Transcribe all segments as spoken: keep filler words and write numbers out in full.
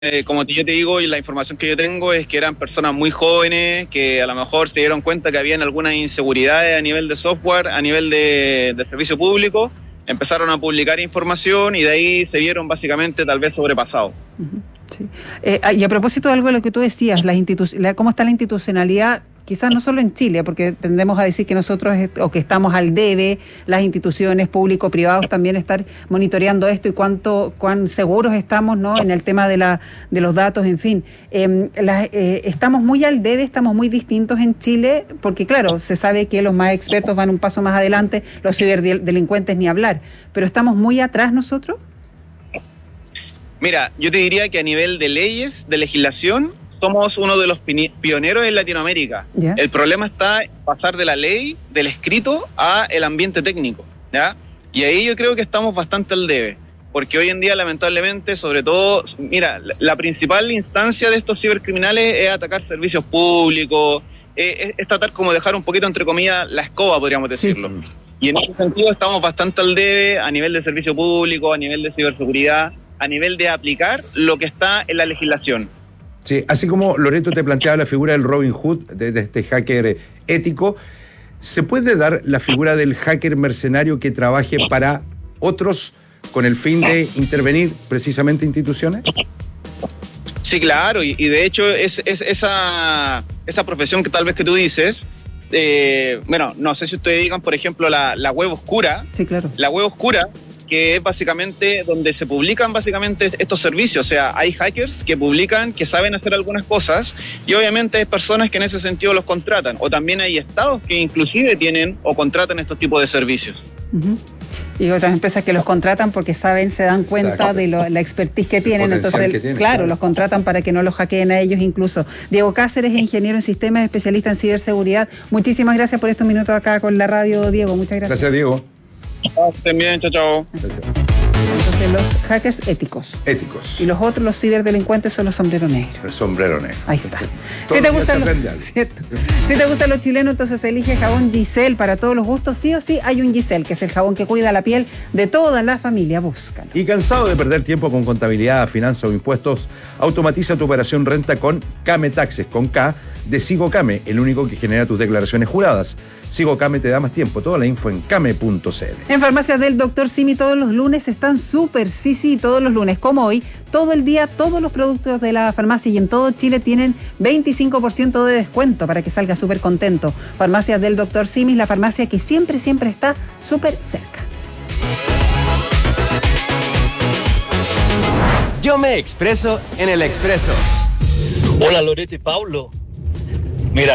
eh, como yo te digo, y la información que yo tengo es que eran personas muy jóvenes que a lo mejor se dieron cuenta que habían algunas inseguridades a nivel de software, a nivel de, de servicio público, empezaron a publicar información y de ahí se vieron básicamente tal vez sobrepasados. Uh-huh. Sí. Eh, y a propósito de algo de lo que tú decías, las institu- la, cómo está la institucionalidad, quizás no solo en Chile, porque tendemos a decir que nosotros, o que estamos al debe, las instituciones público-privados también estar monitoreando esto y cuánto, cuán seguros estamos, ¿no?, en el tema de la de los datos, en fin. Eh, la, eh, estamos muy al debe, estamos muy distintos en Chile, porque claro, se sabe que los más expertos van un paso más adelante, los ciberdelincuentes ni hablar, pero estamos muy atrás nosotros. Mira, yo te diría que a nivel de leyes, de legislación, somos uno de los pioneros en Latinoamérica. ¿Ya? El problema está en pasar de la ley, del escrito, a el ambiente técnico, ¿ya? Y ahí yo creo que estamos bastante al debe, porque hoy en día, lamentablemente, sobre todo, mira, la, la principal instancia de estos cibercriminales es atacar servicios públicos, es, es, es tratar como dejar un poquito, entre comillas, la escoba, podríamos decirlo. Sí. Y en ese sentido estamos bastante al debe a nivel de servicio público, a nivel de ciberseguridad, a nivel de aplicar lo que está en la legislación. Sí, así como Loreto te planteaba la figura del Robin Hood, de, de este hacker ético, ¿se puede dar la figura del hacker mercenario que trabaje para otros con el fin de intervenir precisamente instituciones? Sí, claro, y, y de hecho es, es esa, esa profesión que tal vez que tú dices, eh, bueno, no sé si ustedes digan, por ejemplo, la, la web oscura. Sí, claro. La web oscura, que es básicamente donde se publican básicamente estos servicios. O sea, hay hackers que publican, que saben hacer algunas cosas, y obviamente hay personas que en ese sentido los contratan, o también hay estados que inclusive tienen o contratan estos tipos de servicios. Uh-huh. Y otras empresas que los contratan porque saben, se dan cuenta Exacto. de lo, la expertise que tienen, entonces, que tienen, claro, claro, los contratan para que no los hackeen a ellos incluso. Diego Cáceres, ingeniero en sistemas, especialista en ciberseguridad. Muchísimas gracias por estos minutos acá con la radio, Diego. Muchas gracias. Gracias, Diego. Estén bien, chao, chao. Entonces los hackers éticos. Éticos. Y los otros, los ciberdelincuentes, son los sombreros negros. El sombrero negro. Ahí está. Si te, gustan los, ¿cierto? si te gustan los chilenos, entonces elige jabón Giselle para todos los gustos. Sí o sí hay un Giselle, que es el jabón que cuida la piel de toda la familia. Búscalo. Y cansado de perder tiempo con contabilidad, finanzas o impuestos, automatiza tu operación renta con Came Taxes, con K, de SigoCame, el único que genera tus declaraciones juradas. SigoCame te da más tiempo. Toda la info en came punto c l. En Farmacias del Doctor Simi todos los lunes están súper, sí, sí, todos los lunes, como hoy, todo el día, todos los productos de la farmacia y en todo Chile tienen veinticinco por ciento de descuento para que salga súper contento. Farmacias del Doctor Simi, la farmacia que siempre, siempre está súper cerca. Yo me expreso en el Expreso. Hola Loreto y Paulo. Mira,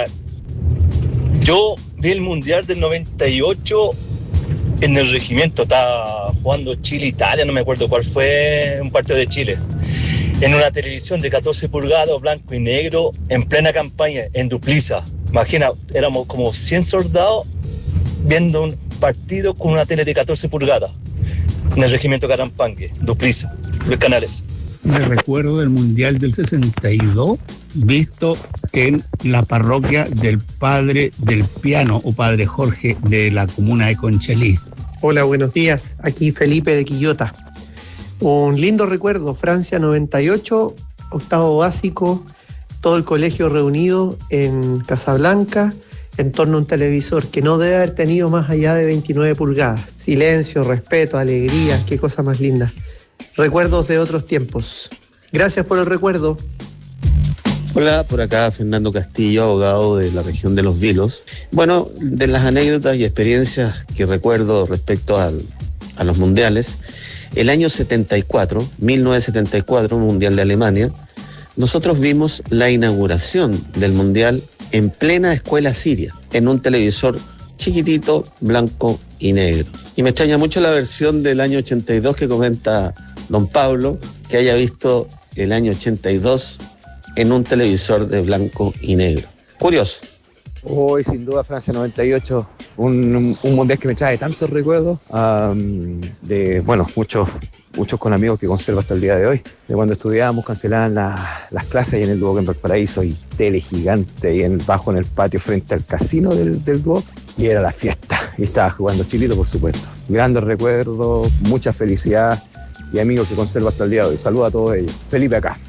yo vi el Mundial del noventa y ocho en el regimiento, estaba jugando Chile-Italia, no me acuerdo cuál fue, un partido de Chile, en una televisión de catorce pulgadas, blanco y negro, en plena campaña, en Dupliza. Imagina, éramos como cien soldados viendo un partido con una tele de catorce pulgadas, en el regimiento Carampangue, Dupliza, Luis Canales. Me recuerdo del Mundial del sesenta y dos, visto en la parroquia del Padre del Piano o Padre Jorge de la comuna de Conchalí. Hola, buenos días. Aquí Felipe de Quillota. Un lindo recuerdo, Francia noventa y ocho, octavo básico, todo el colegio reunido en Casablanca en torno a un televisor que no debe haber tenido más allá de veintinueve pulgadas. Silencio, respeto, alegría, qué cosa más linda. Recuerdos de otros tiempos. Gracias por el recuerdo. Hola, por acá Fernando Castillo, abogado de la región de Los Vilos. Bueno, de las anécdotas y experiencias que recuerdo respecto al, a los mundiales, el año setenta y cuatro, mil novecientos setenta y cuatro, Mundial de Alemania, nosotros vimos la inauguración del mundial en plena escuela siria, en un televisor chiquitito, blanco y negro. Y me extraña mucho la versión del año ochenta y dos que comenta don Pablo, que haya visto el año ochenta y dos en un televisor de blanco y negro. Curioso. Hoy, sin duda, Francia noventa y ocho, un, un, un mundial que me trae tantos recuerdos, um, de, bueno, muchos, muchos con amigos que conservo hasta el día de hoy, de cuando estudiábamos, cancelaban la, las clases ahí en el Duoc en Valparaíso, y tele gigante ahí en, bajo en el patio frente al casino del, del Duoc, y era la fiesta, y estaba jugando Chilito, por supuesto. Grandes recuerdos, mucha felicidad, y amigos que conservo hasta el día de hoy. Saludos a todos ellos. Felipe acá.